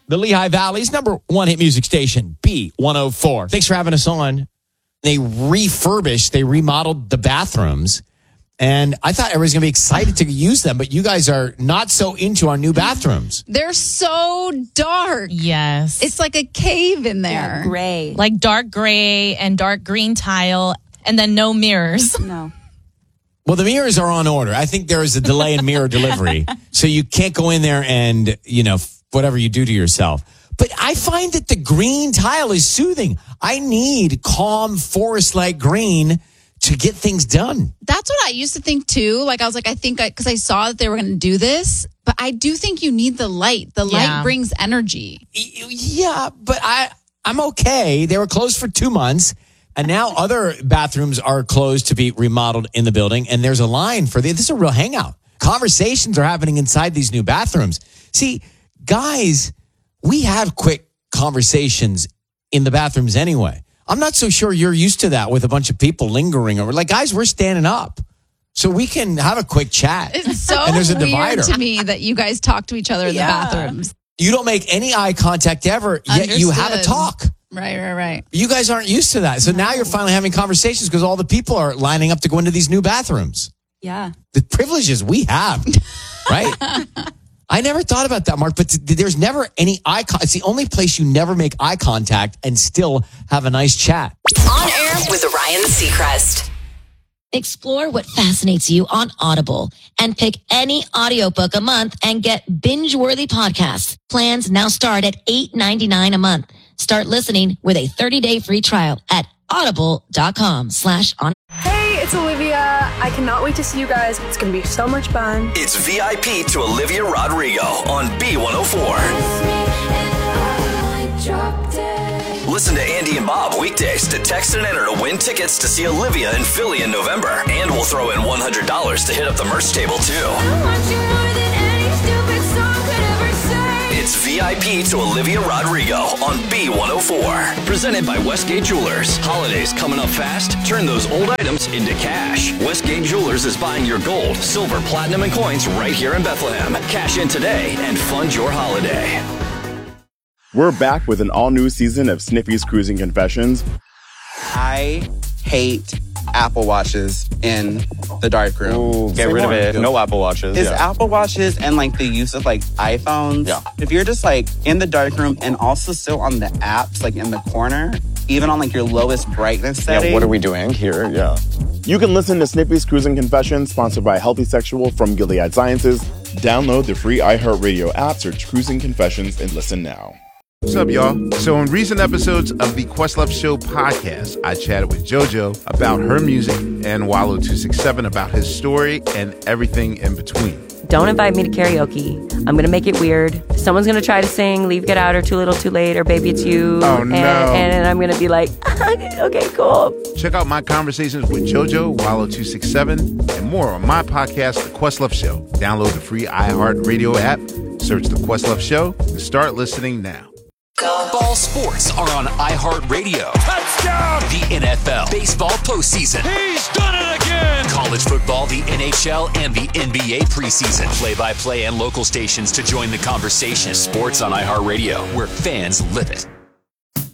the Lehigh Valley's number one hit music station, B104. Thanks for having us on. They remodeled the bathrooms, and I thought everybody's going to be excited to use them, but you guys are not so into our new bathrooms. They're so dark. Yes. It's like a cave in there. Yeah, gray. Like dark gray and dark green tile, and then no mirrors. No. Well, the mirrors are on order. I think there is a delay in mirror delivery, so you can't go in there and, whatever you do to yourself. But I find that the green tile is soothing. I need calm forest-like green to get things done. That's what I used to think too. Like I was like, because I saw that they were going to do this, but I do think you need the light. The light brings energy. Yeah, but I'm okay. They were closed for 2 months, and now other bathrooms are closed to be remodeled in the building, and there's a line for this is a real hangout. Conversations are happening inside these new bathrooms. See, guys, we have quick conversations in the bathrooms anyway. I'm not so sure you're used to that with a bunch of people lingering over. Like, guys, we're standing up so we can have a quick chat. It's so and there's a weird divider. to me that you guys talk to each other in the bathrooms. You don't make any eye contact ever, yet you have a talk. Right. You guys aren't used to that. So now you're finally having conversations because all the people are lining up to go into these new bathrooms. Yeah. The privileges we have, right? I never thought about that, Mark, but there's never any eye contact. It's the only place you never make eye contact and still have a nice chat. On Air with Ryan Seacrest. Explore what fascinates you on Audible and pick any audiobook a month and get binge-worthy podcasts. Plans now start at $8.99 a month. Start listening with a 30-day free trial at audible.com/on. Hey, it's Olivia. I cannot wait to see you guys. It's going to be so much fun. It's VIP to Olivia Rodrigo on B104. Listen to Andy and Bob weekdays to text and enter to win tickets to see Olivia in Philly in November. And we'll throw in $100 to hit up the merch table, too. It's VIP to Olivia Rodrigo on B104. Presented by Westgate Jewelers. Holidays coming up fast? Turn those old items into cash. Westgate Jewelers is buying your gold, silver, platinum, and coins right here in Bethlehem. Cash in today and fund your holiday. We're back with an all-new season of Snippy's Cruising Confessions. I hate Apple Watches in the darkroom. Ooh, get rid of it. No Apple Watches. It's Apple Watches and the use of iPhones. Yeah. If you're just in the darkroom and also still on the apps in the corner, even on your lowest brightness setting. Yeah, what are we doing here? Yeah. You can listen to Snippy's Cruising Confessions, sponsored by Healthy Sexual from Gilead Sciences. Download the free iHeartRadio app, search Cruising Confessions, and listen now. What's up, y'all? So in recent episodes of the Questlove Show podcast, I chatted with JoJo about her music and Wallow267 about his story and everything in between. Don't invite me to karaoke. I'm going to make it weird. Someone's going to try to sing Leave, Get Out, or Too Little, Too Late, or Baby It's You. Oh, no. And I'm going to be like, okay, cool. Check out my conversations with JoJo, Wallow267, and more on my podcast, The Questlove Show. Download the free iHeartRadio app, search The Questlove Show, and start listening now. Ball sports are on iHeartRadio. Touchdown! The NFL, baseball postseason. He's done it again! College football, the NHL, and the NBA preseason. Play-by-play and local stations to join the conversation. Sports on iHeartRadio, where fans live it.